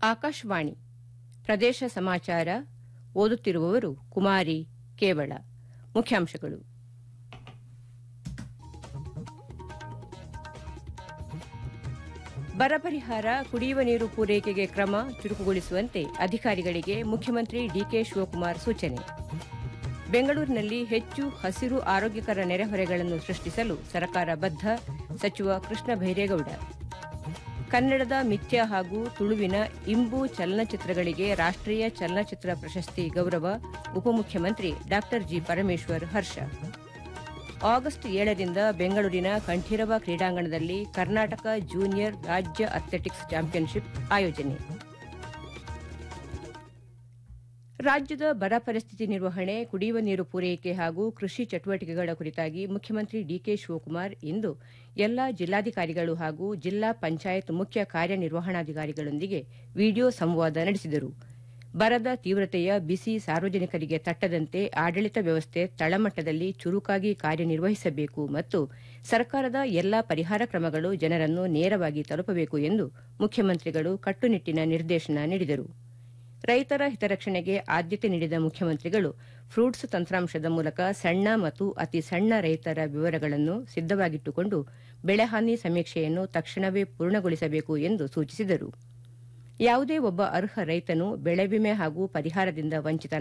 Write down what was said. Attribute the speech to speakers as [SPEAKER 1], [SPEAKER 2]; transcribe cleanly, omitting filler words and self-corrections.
[SPEAKER 1] ಆಕಾಶವಾಣಿ ಪ್ರದೇಶ ಸಮಾಚಾರ ಓದುತ್ತಿರುವವರು ಕುಮಾರಿ ಕೇವಳ. ಮುಖ್ಯಾಂಶಗಳು. ಬರ ಪರಿಹಾರ, ಕುಡಿಯುವ ನೀರು ಪೂರೈಕೆಗೆ ಕ್ರಮ ಚುರುಕುಗೊಳಿಸುವಂತೆ ಅಧಿಕಾರಿಗಳಿಗೆ ಮುಖ್ಯಮಂತ್ರಿ ಡಿಕೆ ಶಿವಕುಮಾರ್ ಸೂಚನೆ. ಬೆಂಗಳೂರಿನಲ್ಲಿ ಹೆಚ್ಚು ಹಸಿರು ಆರೋಗ್ಯಕರ ನೆರೆಹೊರೆಗಳನ್ನು ಸೃಷ್ಟಿಸಲು ಸರ್ಕಾರ ಬದ್ಧ, ಸಚಿವ ಕೃಷ್ಣ ಬೈರೇಗೌಡ. ಕನ್ನಡದ ಮಿಥ್ಯ ಹಾಗೂ ತುಳುವಿನ ಇಂಬು ಚಲನಚಿತ್ರಗಳಿಗೆ ರಾಷ್ಟೀಯ ಚಲನಚಿತ್ರ ಪ್ರಶಸ್ತಿ ಗೌರವ, ಉಪಮುಖ್ಯಮಂತ್ರಿ ಡಾ ಜಿ. ಪರಮೇಶ್ವರ್ ಹರ್ಷ. ಆಗಸ್ಟ್ 7ರಿಂದ ಬೆಂಗಳೂರಿನ ಕಂಠೀರವ ಕ್ರೀಡಾಂಗಣದಲ್ಲಿ ಕರ್ನಾಟಕ ಜೂನಿಯರ್ ರಾಜ್ಯ ಅಥ್ಲೆಟಿಕ್ಸ್ ಚಾಂಪಿಯನ್ಶಿಪ್ ಆಯೋಜನೆ. ರಾಜ್ಯದ ಬರ ಪರಿಸ್ಥಿತಿ ನಿರ್ವಹಣೆ, ಕುಡಿಯುವ ನೀರು ಪೂರೈಕೆ ಹಾಗೂ ಕೃಷಿ ಚಟುವಟಿಕೆಗಳ ಕುರಿತಾಗಿ ಮುಖ್ಯಮಂತ್ರಿ ಡಿಕೆ ಶಿವಕುಮಾರ್ ಇಂದು ಎಲ್ಲಾ ಜಿಲ್ಲಾಧಿಕಾರಿಗಳು ಹಾಗೂ ಜಿಲ್ಲಾ ಪಂಚಾಯತ್ ಮುಖ್ಯ ಕಾರ್ಯನಿರ್ವಹಣಾಧಿಕಾರಿಗಳೊಂದಿಗೆ ವಿಡಿಯೋ ಸಂವಾದ ನಡೆಸಿದರು. ಬರದ ತೀವ್ರತೆಯ ಬಿಸಿ ಸಾರ್ವಜನಿಕರಿಗೆ ತಟ್ಟದಂತೆ ಆಡಳಿತ ವ್ಯವಸ್ಥೆ ತಳಮಟ್ಟದಲ್ಲಿ ಚುರುಕಾಗಿ ಕಾರ್ಯನಿರ್ವಹಿಸಬೇಕು ಮತ್ತು ಸರ್ಕಾರದ ಎಲ್ಲಾ ಪರಿಹಾರ ಕ್ರಮಗಳು ಜನರನ್ನು ನೇರವಾಗಿ ತಲುಪಬೇಕು ಎಂದು ಮುಖ್ಯಮಂತ್ರಿಗಳು ಕಟ್ಟುನಿಟ್ಟಿನ ನಿರ್ದೇಶನ ನೀಡಿದರು. ರೈತರ ಹಿತರಕ್ಷಣೆಗೆ ಆದ್ಯತೆ ನೀಡಿದ ಮುಖ್ಯಮಂತ್ರಿಗಳು ಫ್ರೂಟ್ಸ್ ತಂತ್ರಾಂಶದ ಮೂಲಕ ಸಣ್ಣ ಮತ್ತು ಅತಿ ಸಣ್ಣ ರೈತರ ವಿವರಗಳನ್ನು ಸಿದ್ದವಾಗಿಟ್ಟುಕೊಂಡು ಬೆಳೆಹಾನಿ ಸಮೀಕ್ಷೆಯನ್ನು ತಕ್ಷಣವೇ ಪೂರ್ಣಗೊಳಿಸಬೇಕು ಎಂದು ಸೂಚಿಸಿದರು. ಯಾವುದೇ ಒಬ್ಬ ಅರ್ಹ ರೈತನು ಬೆಳೆ ವಿಮೆ ಹಾಗೂ ಪರಿಹಾರದಿಂದ ವಂಚಿತ